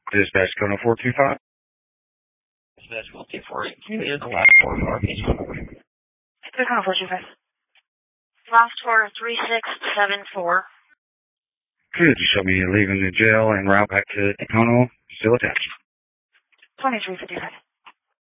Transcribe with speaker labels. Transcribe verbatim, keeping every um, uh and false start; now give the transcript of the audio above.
Speaker 1: Dispatch Kona four two five.
Speaker 2: Dispatch four two four. Can you leave the last four of our page?
Speaker 3: Kona four two five. Last four three six seven four.
Speaker 1: Could you show me leaving the jail and route back to Tacoma, still attached?
Speaker 3: twenty-three fifty-five.